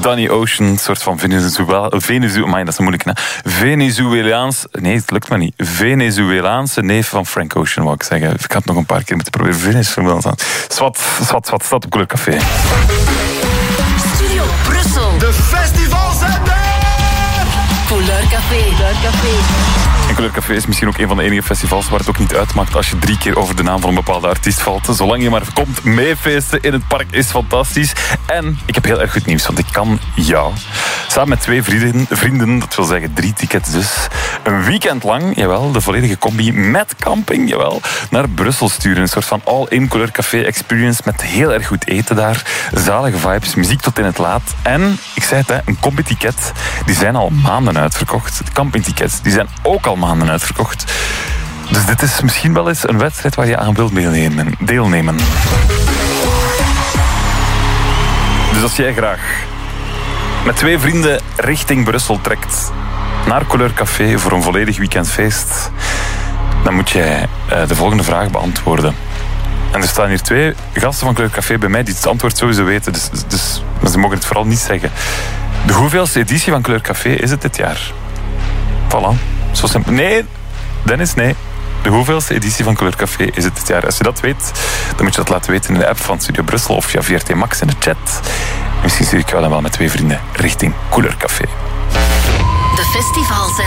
Danny Ocean, een soort van Venezuelaanse neef van Frank Ocean, wou ik zeggen. Ik had het nog een paar keer moeten proberen. Venezuelaans. Zwat, staat op Couleur Café. Studio Brussel. De festivals Couleur Café. En Couleur Café is misschien ook een van de enige festivals waar het ook niet uitmaakt als je 3 keer over de naam van een bepaalde artiest valt. Zolang je maar komt meefeesten in het park is fantastisch. En ik heb heel erg goed nieuws, want ik kan jou samen met 2 vrienden, dat wil zeggen 3 tickets dus, een weekend lang, jawel, de volledige combi met camping, jawel, naar Brussel sturen. Een soort van all-in Couleur Café experience met heel erg goed eten daar, zalige vibes, muziek tot in het laat. En, ik zei het, een combi-ticket, die zijn al maanden uitverkocht. De campingtickets, die zijn ook al maanden uitverkocht. Dus dit is misschien wel eens een wedstrijd waar je aan wilt deelnemen. Dus als jij graag met 2 vrienden richting Brussel trekt, naar Couleur Café voor een volledig weekendfeest, dan moet jij de volgende vraag beantwoorden. En er staan hier 2 gasten van Couleur Café bij mij die het antwoord sowieso weten, dus ze mogen het vooral niet zeggen. De hoeveelste editie van Couleur Café is het dit jaar? Voilà. Zo simpel. Nee, Dennis, nee. De hoeveelste editie van Couleur Café is het dit jaar? Als je dat weet, dan moet je dat laten weten in de app van Studio Brussel of via VRT Max in de chat. En misschien stuur ik jou dan wel met 2 vrienden richting Couleur Café. De festivals